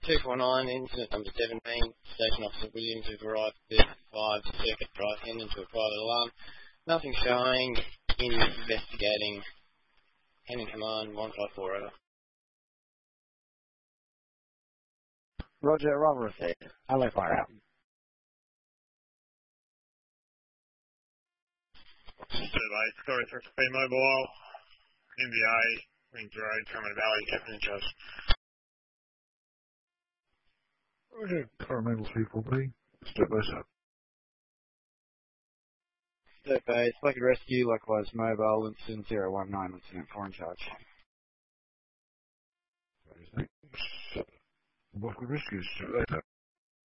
249, incident number 17, Station Officer Williams, who've arrived at 5 Circuit Drive, Hendon to a private alarm. Nothing showing, investigating. Hendon Command, 154 over. Roger, arrival received. LA fire out. Survey, Story 3 Mobile, NBA, Ring Road, Carmen Valley, Captain Josh. Roger, Carmen C4B, step base up. Step base, Lucky Rescue, likewise mobile, incident 019, incident 4 in charge. Thanks. Lucky Rescue, step base up.